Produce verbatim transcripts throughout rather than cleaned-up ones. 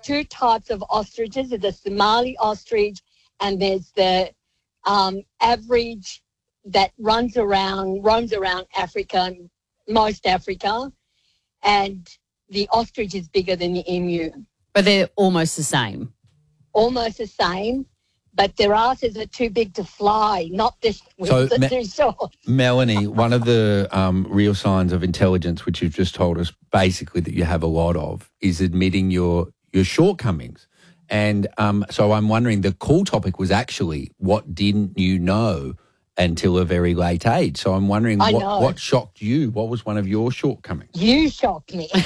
two types of ostriches. There's the Somali ostrich and there's the um, average that runs around, roams around Africa, most Africa, and the ostrich is bigger than the emu. But they're almost the same. Almost the same, but their asses are too big to fly, not this So, so, Me- too short. Melanie, one of the um, real signs of intelligence, which you've just told us basically that you have a lot of, is admitting your your shortcomings. And um, so I'm wondering, the call topic was actually, what didn't you know until a very late age? So I'm wondering, I what, know. what shocked you? What was one of your shortcomings? You shocked me.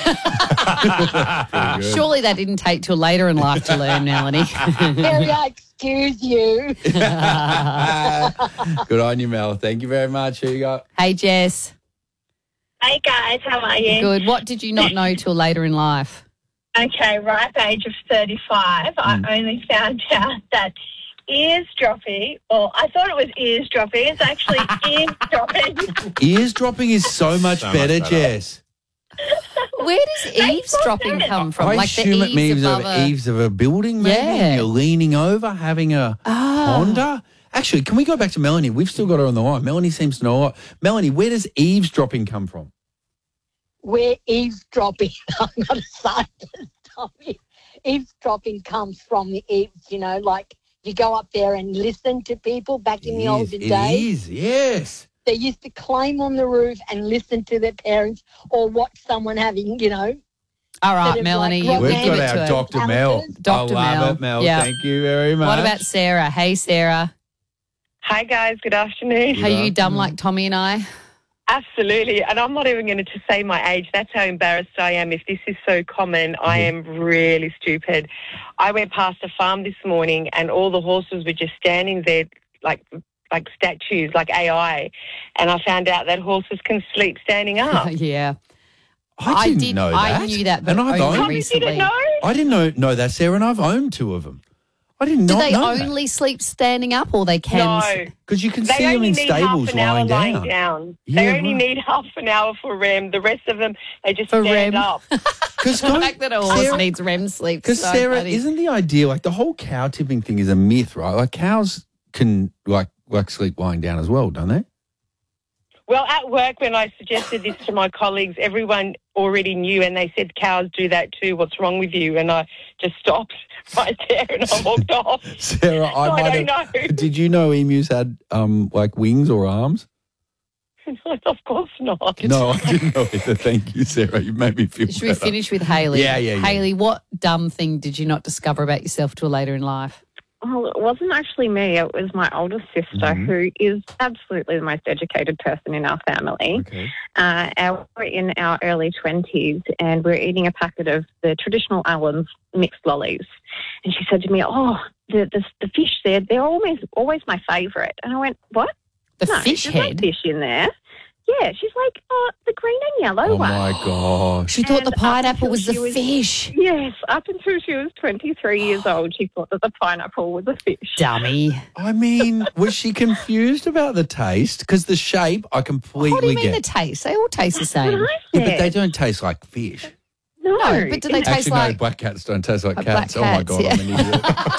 Surely that didn't take till later in life to learn, Melanie. Harry, I excuse you. Good on you, Mel. Thank you very much. Here you go. Hey, Jess. Hey guys, how are you? Good. What did you not know till later in life? Okay, ripe age of thirty-five, Mm. I only found out that eavesdropping, or I thought it was eavesdropping, it's actually eavesdropping. Eavesdropping is so much So much better, better. Jess. Where does eavesdropping come from? I like the assume it eaves means above over a... eaves of a building, maybe, Yeah. and you're leaning over, having a Ah. Honda. Actually, can we go back to Melanie? We've still got her on the line. Melanie seems to know a lot. Melanie, where does eavesdropping come from? We're eavesdropping. I'm not a scientist. Tommy. Eavesdropping comes from the eaves, you know, like you go up there and listen to people back in It the is, olden it days. is, yes. They used to climb on the roof and listen to their parents or watch someone having, you know. All right, Bit of Melanie, like you We've We'll give got it to our her. Doctor Mel. Doctor I love Mel. it, Mel. Yeah. Thank you very much. What about Sarah? Hey, Sarah. Hi, guys. Good afternoon. Good Are you dumb afternoon. like Tommy and I? Absolutely. And I'm not even going to say my age. That's how embarrassed I am. If this is so common, I am really stupid. I went past a farm this morning and all the horses were just standing there like like statues, like A I. And I found out that horses can sleep standing up. yeah. I I didn't did- know I that. knew that, but and I've only owned, You recently. didn't know? I didn't know, know that, Sarah, and I've owned two of them. I did Do not they know only sleep standing up or they can? No. because you can They see them only in need half stables an hour lying lying down. down. Yeah, they only right. need half an hour for R E M. The rest of them, they just For stand R E M. up. Because The fact that a horse needs R E M sleep. Because so Sarah, funny. isn't the idea like the whole cow tipping thing is a myth, right? Like cows can like like sleep lying down as well, don't they? Well, at work, when I suggested this to my colleagues, everyone already knew and they said, cows do that too. What's wrong with you? And I just stopped right there and I walked off. Sarah, I I might don't have. know. Did you know emus had um like wings or arms? Of course not. No, I didn't know either. Thank you, Sarah. You made me feel Should we better. finish with Hayley? Yeah, yeah, yeah. Hayley, what dumb thing did you not discover about yourself till later in life? Well, it wasn't actually me. It was my older sister, Mhm. who is absolutely the most educated person in our family. Okay. Uh, our, we're in our early twenties, and we're eating a packet of the traditional Allen's mixed lollies. And she said to me, "Oh, the the, the fish there, they're always always my favourite." And I went, "What? The no, fish there's no head? fish in there." Yeah, she's like, "Oh, the green and yellow Oh one." my gosh. She thought And the up pineapple until was the she was- fish. Yes, up until she was twenty-three years old, she thought that the pineapple was a fish. Dummy. I mean, was she confused about the taste? Because the shape, I completely What do you mean get. the taste? They all taste the That's what same. I Yeah, but said. they don't taste like fish. No, No, but do they taste Actually, like... no, black cats don't taste like Like cats. black Oh, my cats, God, yeah. I'm an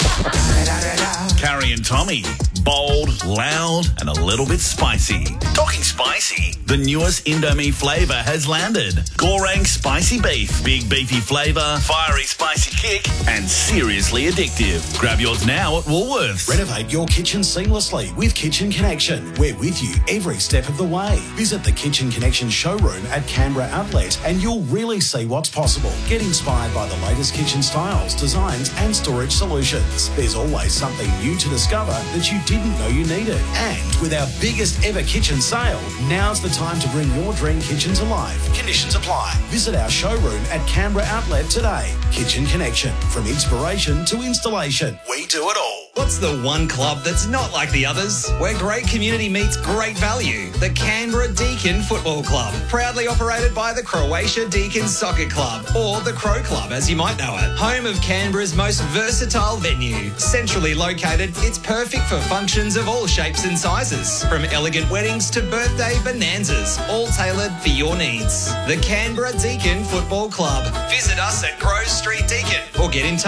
idiot. Carrie and Tommy. Bold, loud, and a little bit spicy. Talking spicy. The newest Indomie flavour has landed. Goreng spicy beef. Big beefy flavour, fiery spicy kick, and seriously addictive. Grab yours now at Woolworths. Renovate your kitchen seamlessly with Kitchen Connection. We're with you every step of the way. Visit the Kitchen Connection showroom at Canberra Outlet and you'll really see what's possible. Get inspired by the latest kitchen styles, designs and storage solutions. There's always something new to discover that you didn't know you needed. And with our biggest ever kitchen sale, now's the time to bring your dream kitchen to life. Conditions apply. Visit our showroom at Canberra Outlet today. Kitchen Connection. From inspiration to installation, we do it all. What's the one club that's not like the others? Where great community meets great value. The Canberra Deakin Football Club. Proudly operated by the Croatia Deakin Soccer Club, or the Crow Club as you might know it. Home of Canberra's most versatile venue. Centrally located, it's perfect for functions of all shapes and sizes. From elegant weddings to birthday bonanzas, all tailored for your needs. The Canberra Deakin Football Club. Visit us at Grove Street Deakin or get in touch